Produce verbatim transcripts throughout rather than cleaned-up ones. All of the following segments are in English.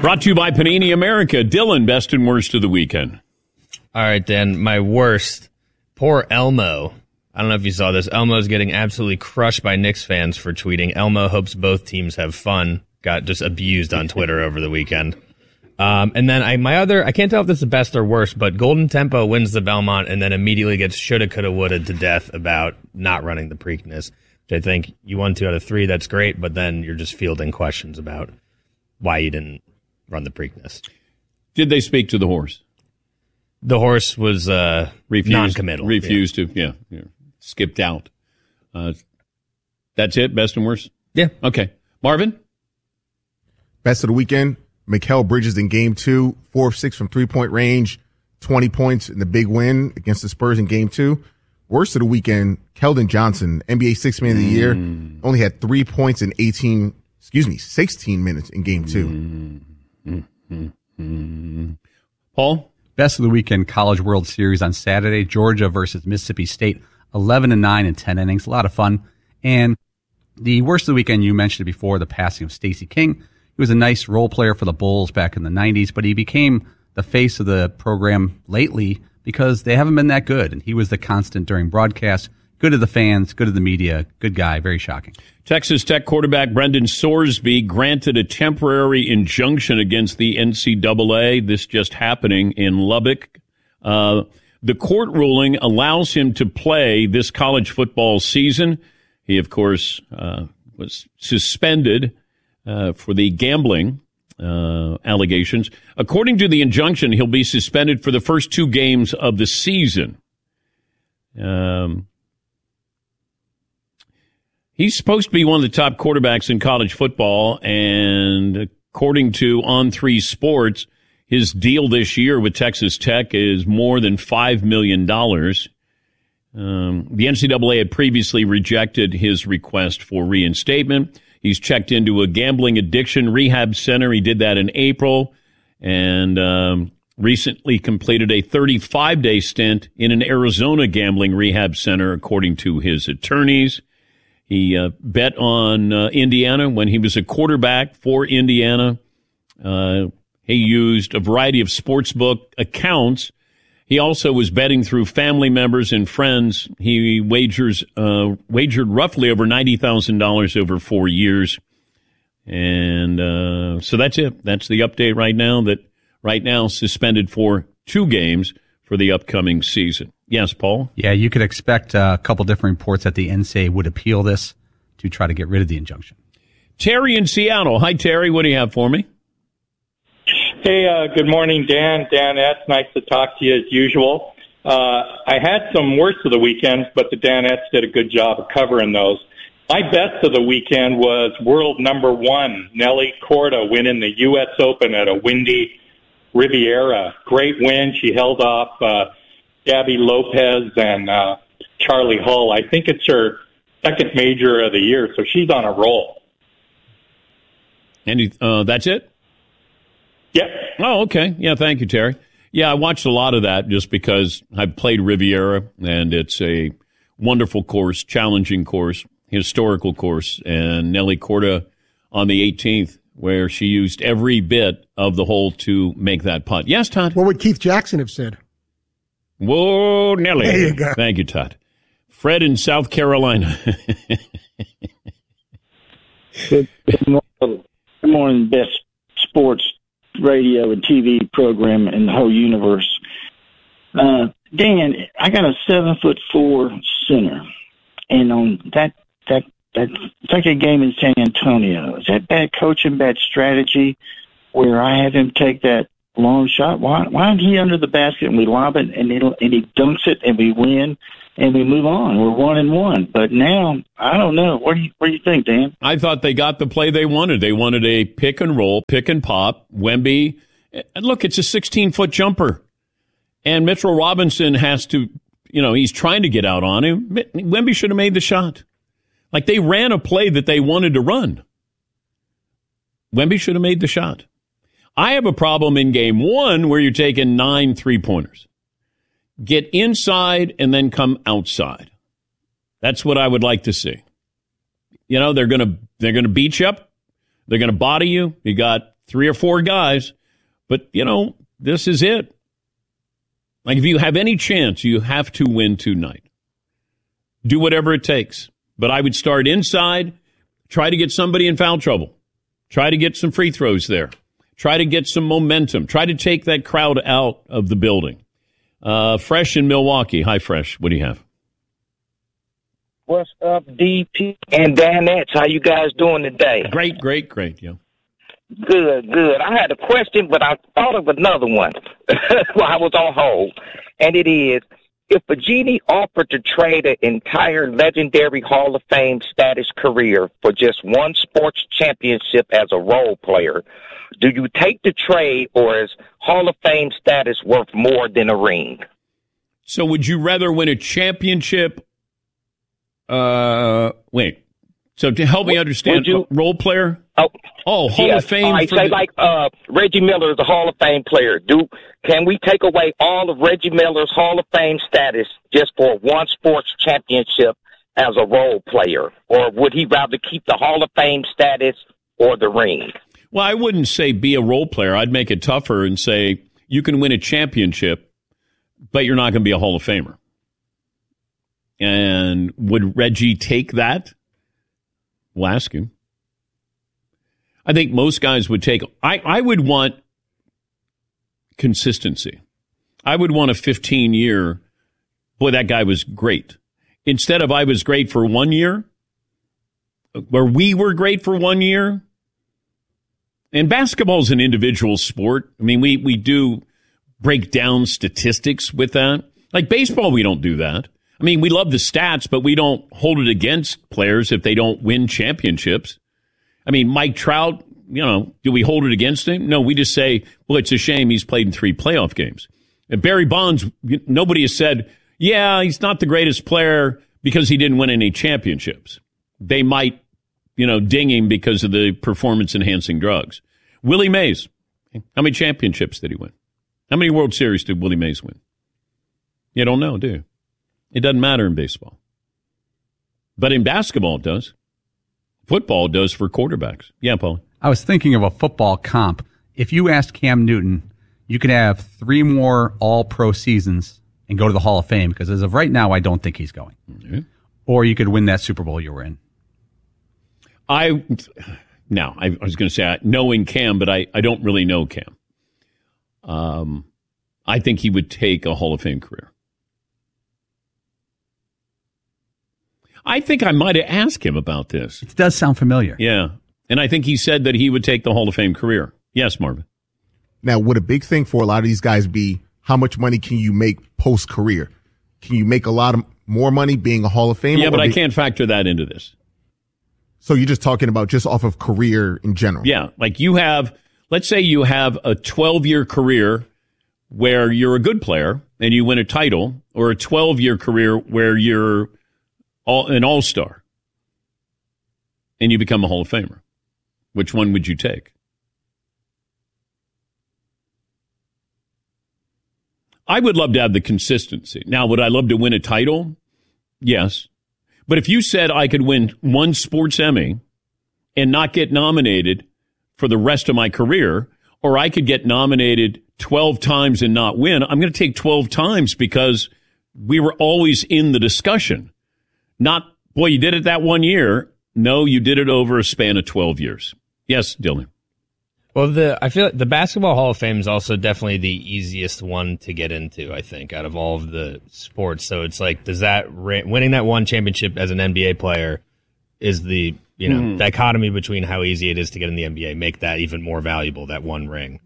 Brought to you by Panini America. Dylan, best and worst of the weekend. All right, Dan, my worst. Poor Elmo. I don't know if you saw this. Elmo's getting absolutely crushed by Knicks fans for tweeting, Elmo hopes both teams have fun. Got just abused on Twitter over the weekend. Um, and then I, my other, I can't tell if this is best or worst, but Golden Tempo wins the Belmont and then immediately gets shoulda, coulda, woulda to death about not running the Preakness. Which I think you won two out of three. That's great, but then you're just fielding questions about why you didn't run the Preakness. Did they speak to the horse? The horse was uh, refused, non-committal. Refused yeah. to, yeah, yeah, skipped out. Uh, that's it, best and worst? Yeah. Okay. Marvin? Best of the weekend, Mikal Bridges in game two, four of six from three-point range, twenty points in the big win against the Spurs in game two. Worst of the weekend, Keldon Johnson, N B A Sixth Man of the Year, mm. only had three points in eighteen, excuse me, sixteen minutes in game two. Mm. Mm. Mm. Paul? Best of the weekend, College World Series on Saturday, Georgia versus Mississippi State, eleven and nine in ten innings, a lot of fun. And the worst of the weekend, you mentioned it before, the passing of Stacey King. He was a nice role player for the Bulls back in the nineties, but he became the face of the program lately because they haven't been that good. And he was the constant during broadcasts. Good to the fans, good to the media, good guy, very shocking. Texas Tech quarterback Brendan Sorsby granted a temporary injunction against the N C double A. This just happening in Lubbock. Uh, the court ruling allows him to play this college football season. He, of course, uh, was suspended Uh, for the gambling uh, allegations. According to the injunction, he'll be suspended for the first two games of the season. Um, he's supposed to be one of the top quarterbacks in college football, and according to On three Sports, his deal this year with Texas Tech is more than five million dollars. Um, the N C double A had previously rejected his request for reinstatement. He's checked into a gambling addiction rehab center. He did that in April and um, recently completed a thirty-five day stint in an Arizona gambling rehab center, according to his attorneys. He uh, bet on uh, Indiana when he was a quarterback for Indiana. Uh, he used a variety of sportsbook accounts. He also was betting through family members and friends. He wagers uh, wagered roughly over ninety thousand dollars over four years. And uh, so that's it. That's the update right now, that right now suspended for two games for the upcoming season. Yes, Paul? Yeah, you could expect a couple different reports that the N C double A would appeal this to try to get rid of the injunction. Terry in Seattle. Hi, Terry. What do you have for me? Hey, uh, good morning, Dan. Dan, it's nice to talk to you as usual. Uh, I had some worst of the weekends, but the Danettes did a good job of covering those. My best of the weekend was world number one, Nelly Korda, winning the U S Open at a windy Riviera. Great win. She held off uh, Gabby Lopez and uh, Charlie Hull. I think it's her second major of the year, so she's on a roll. And uh, that's it? Yep. Oh, okay. Yeah, thank you, Terry. Yeah, I watched a lot of that just because I've played Riviera, and it's a wonderful course, challenging course, historical course. And Nelly Korda on the eighteenth, where she used every bit of the hole to make that putt. Yes, Todd? What would Keith Jackson have said? Whoa, Nelly. There you go. Thank you, Todd. Fred in South Carolina. Good, good morning, good morning, best sports radio and T V program in the whole universe. Uh, Dan, I got a seven foot four center, and on that that that it's like a game in San Antonio. Is that bad coaching, bad strategy? Where I have him take that long shot. Why why isn't he under the basket and we lob it and he and he dunks it and we win and we move on? We're one and one. But now I don't know. What do you what do you think, Dan? I thought they got the play they wanted. They wanted a pick and roll, pick and pop. Wemby, and look, it's a sixteen foot jumper, and Mitchell Robinson has to, you know, he's trying to get out on him. Wemby should have made the shot. Like, they ran a play that they wanted to run. Wemby should have made the shot. I have a problem in game one where you're taking nine three-pointers. Get inside and then come outside. That's what I would like to see. You know, they're going to they're going to beat you up. They're going to body you. You got three or four guys. But, you know, this is it. Like, if you have any chance, you have to win tonight. Do whatever it takes. But I would start inside, try to get somebody in foul trouble. Try to get some free throws there. Try to get some momentum. Try to take that crowd out of the building. Uh, Fresh in Milwaukee. Hi, Fresh. What do you have? What's up, D P and Danettes? How you guys doing today? Great, great, great. Yeah. Good, good. I had a question, but I thought of another one while I was on hold. And it is, if a genie offered to trade an entire legendary Hall of Fame status career for just one sports championship as a role player, do you take the trade, or is Hall of Fame status worth more than a ring? So would you rather win a championship? Uh, wait. So to help me understand, you, role player? Oh, oh Hall yes. of Fame. I say the, like uh, Reggie Miller is a Hall of Fame player. Do can we take away all of Reggie Miller's Hall of Fame status just for one sports championship as a role player, or would he rather keep the Hall of Fame status or the ring? Well, I wouldn't say be a role player. I'd make it tougher and say you can win a championship, but you're not going to be a Hall of Famer. And would Reggie take that? We'll ask him. I think most guys would take, I, I would want consistency. I would want a fifteen year, boy, that guy was great. Instead of I was great for one year, where we were great for one year. And basketball is an individual sport. I mean, we, we do break down statistics with that. Like baseball, we don't do that. I mean, we love the stats, but we don't hold it against players if they don't win championships. I mean, Mike Trout, you know, do we hold it against him? No, we just say, well, it's a shame he's played in three playoff games. And Barry Bonds, nobody has said, yeah, he's not the greatest player because he didn't win any championships. They might, you know, ding him because of the performance-enhancing drugs. Willie Mays, how many championships did he win? How many World Series did Willie Mays win? You don't know, do you? It doesn't matter in baseball. But in basketball, it does. Football does for quarterbacks. Yeah, Paul. I was thinking of a football comp. If you asked Cam Newton, you could have three more all-pro seasons and go to the Hall of Fame, because as of right now, I don't think he's going. Mm-hmm. Or you could win that Super Bowl you were in. I now I, I was going to say knowing Cam, but I, I don't really know Cam. Um, I think he would take a Hall of Fame career. I think I might have asked him about this. It does sound familiar. Yeah, and I think he said that he would take the Hall of Fame career. Yes, Marvin. Now, would a big thing for a lot of these guys be how much money can you make post career? Can you make a lot of more money being a Hall of Famer? Yeah, but I be- can't factor that into this. So you're just talking about just off of career in general? Yeah, like you have, let's say you have a twelve-year career where you're a good player and you win a title, or a twelve-year career where you're all, an all-star and you become a Hall of Famer. Which one would you take? I would love to have the consistency. Now, would I love to win a title? Yes. But if you said I could win one sports Emmy and not get nominated for the rest of my career, or I could get nominated twelve times and not win, I'm going to take twelve times because we were always in the discussion. Not, boy, you did it that one year. No, you did it over a span of twelve years. Yes, Dylan. Well, the I feel like the Basketball Hall of Fame is also definitely the easiest one to get into, I think, out of all of the sports. So it's like, does that winning that one championship as an N B A player is the, you know, mm. dichotomy between how easy it is to get in the N B A make that even more valuable, that one ring?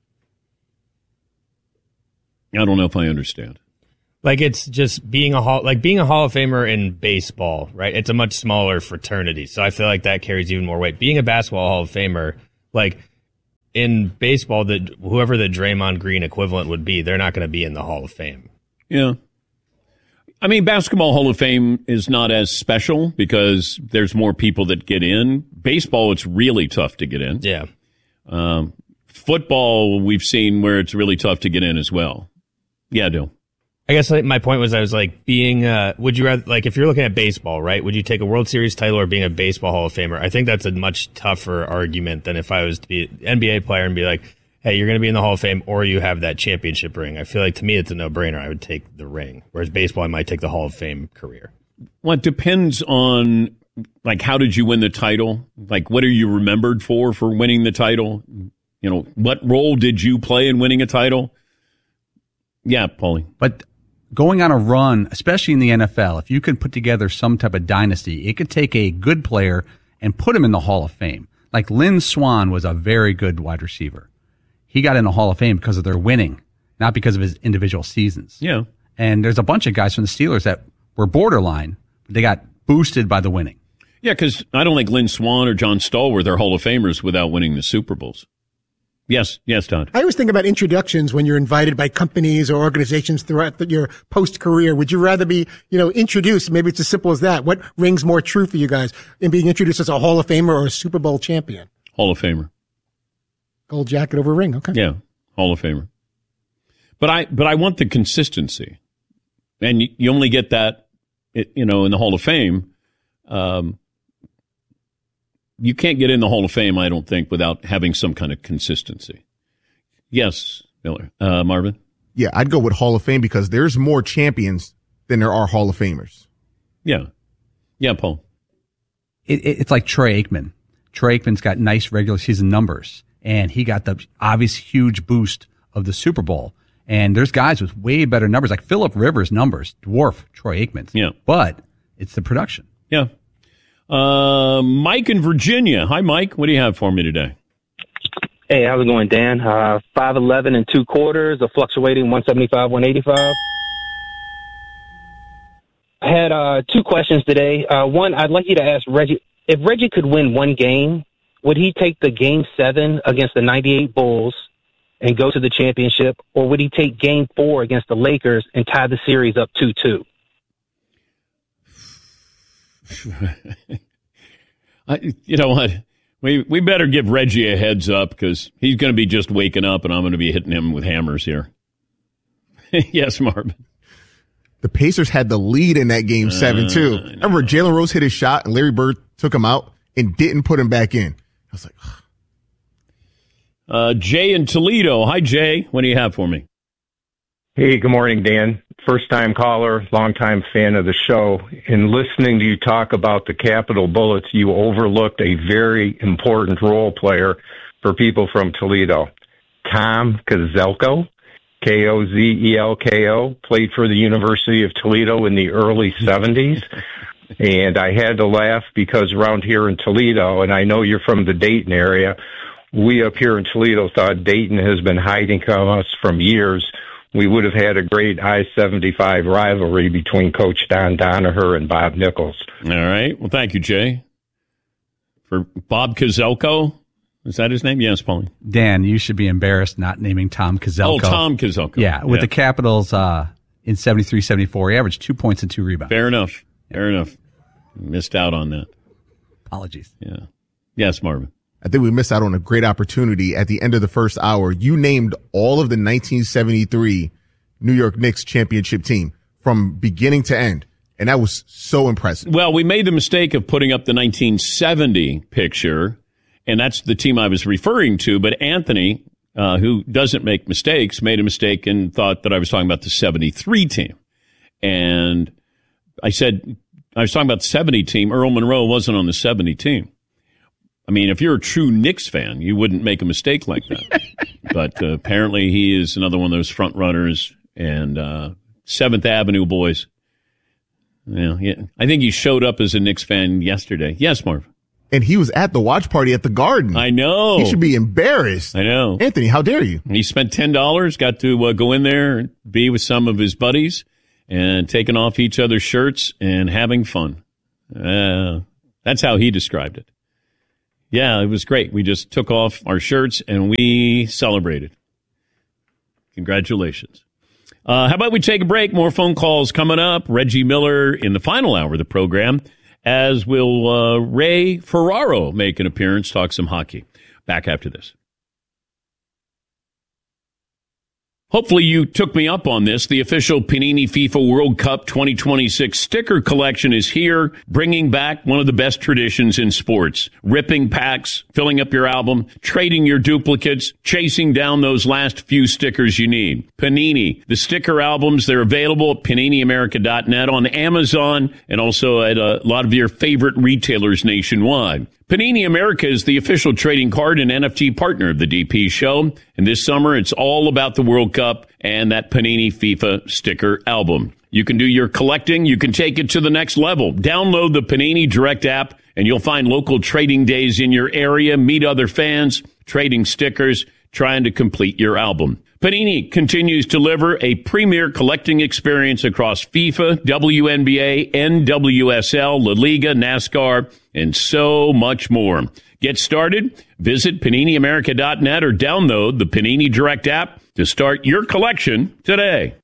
I don't know if I understand. Like, it's just being a hall, like being a Hall of Famer in baseball, right? It's a much smaller fraternity. So I feel like that carries even more weight. Being a basketball Hall of Famer, like, in baseball, that whoever the Draymond Green equivalent would be, they're not going to be in the Hall of Fame. Yeah. I mean, Basketball Hall of Fame is not as special because there's more people that get in. Baseball, it's really tough to get in. Yeah. Um, football, we've seen where it's really tough to get in as well. Yeah, I do. I guess like, my point was I was like being, uh, would you rather, like if you're looking at baseball, right, would you take a World Series title or being a baseball Hall of Famer? I think that's a much tougher argument than if I was to be an N B A player and be like, hey, you're going to be in the Hall of Fame or you have that championship ring. I feel like to me it's a no-brainer. I would take the ring. Whereas baseball, I might take the Hall of Fame career. Well, it depends on, like, how did you win the title? Like, what are you remembered for for winning the title? You know, what role did you play in winning a title? Yeah, Paulie. But going on a run, especially in the N F L, if you can put together some type of dynasty, it could take a good player and put him in the Hall of Fame. Like Lynn Swann was a very good wide receiver. He got in the Hall of Fame because of their winning, not because of his individual seasons. Yeah. And there's a bunch of guys from the Steelers that were borderline, but they got boosted by the winning. Yeah, because I don't think Lynn Swann or John Stahl were their Hall of Famers without winning the Super Bowls. Yes, yes, Todd. I always think about introductions when you're invited by companies or organizations throughout the, your post-career. Would you rather be, you know, introduced? Maybe it's as simple as that. What rings more true for you guys in being introduced as a Hall of Famer or a Super Bowl champion? Hall of Famer. Gold jacket over ring. Okay. Yeah, Hall of Famer. But I, but I want the consistency, and you, you only get that, you know, in the Hall of Fame. Um, You can't get in the Hall of Fame, I don't think, without having some kind of consistency. Yes, Miller. Uh, Marvin? Yeah, I'd go with Hall of Fame because there's more champions than there are Hall of Famers. Yeah. Yeah, Paul. It, it, it's like Troy Aikman. Troy Aikman's got nice regular season numbers, and he got the obvious huge boost of the Super Bowl. And there's guys with way better numbers, like Phillip Rivers' numbers dwarf Troy Aikman's. Yeah. But it's the production. Yeah. Uh, Mike in Virginia. Hi, Mike. What do you have for me today? Hey, how's it going, Dan? Uh, five eleven and two quarters, a fluctuating one seventy-five, one eighty-five. I had uh, two questions today. Uh, one, I'd like you to ask Reggie, if Reggie could win one game, would he take the game seven against the ninety-eight Bulls and go to the championship, or would he take game four against the Lakers and tie the series up two two? I, you know what? We we better give Reggie a heads up because he's going to be just waking up and I'm going to be hitting him with hammers here. Yes, Marvin. The Pacers had the lead in that game seven, too. Uh, Remember, Jalen Rose hit his shot and Larry Bird took him out and didn't put him back in. I was like, ugh. Uh, Jay in Toledo. Hi, Jay. What do you have for me? Hey, good morning, Dan. First-time caller, longtime fan of the show. In listening to you talk about the Capitol Bullets, you overlooked a very important role player for people from Toledo. Tom Kozelko, K O Z E L K O, played for the University of Toledo in the early seventies. And I had to laugh because around here in Toledo, and I know you're from the Dayton area, we up here in Toledo thought Dayton has been hiding from us from years. We would have had a great I seventy-five rivalry between Coach Don Donaher and Bob Nichols. All right. Well, thank you, Jay. For Bob Kozelko, is that his name? Yes, Paulie. Dan, you should be embarrassed not naming Tom Kozelko. Oh, Tom Kozelko. Yeah, with yeah. the Capitals uh, in seventy-three seventy-four, he averaged two points and two rebounds. Fair enough. Yeah. Fair enough. Missed out on that. Apologies. Yeah. Yes, Marvin. I think we missed out on a great opportunity at the end of the first hour. You named all of the nineteen seventy-three New York Knicks championship team from beginning to end. And that was so impressive. Well, we made the mistake of putting up the nineteen seventy picture, and that's the team I was referring to. But Anthony, uh, who doesn't make mistakes, made a mistake and thought that I was talking about the seventy-three team. And I said, I was talking about the seventy team. Earl Monroe wasn't on the seventy team. I mean, if you're a true Knicks fan, you wouldn't make a mistake like that. But uh, apparently he is another one of those front runners and uh, Seventh Avenue boys. Yeah, yeah, I think he showed up as a Knicks fan yesterday. Yes, Marv. And he was at the watch party at the Garden. I know. He should be embarrassed. I know. Anthony, how dare you? He spent ten dollars, got to uh, go in there and be with some of his buddies and taking off each other's shirts and having fun. Uh, that's how he described it. Yeah, it was great. We just took off our shirts and we celebrated. Congratulations. Uh, how about we take a break? More phone calls coming up. Reggie Miller in the final hour of the program, as will uh, Ray Ferraro make an appearance, talk some hockey. Back after this. Hopefully you took me up on this. The official Panini FIFA World Cup twenty twenty-six sticker collection is here, bringing back one of the best traditions in sports. Ripping packs, filling up your album, trading your duplicates, chasing down those last few stickers you need. Panini, the sticker albums, they're available at panini america dot net, on Amazon, and also at a lot of your favorite retailers nationwide. Panini America is the official trading card and N F T partner of the D P Show. And this summer, it's all about the World Cup and that Panini FIFA sticker album. You can do your collecting. You can take it to the next level. Download the Panini Direct app, and you'll find local trading days in your area. Meet other fans, trading stickers, trying to complete your album. Panini continues to deliver a premier collecting experience across FIFA, W N B A, N W S L, La Liga, NASCAR, and so much more. Get started. Visit panini america dot net or download the Panini Direct app to start your collection today.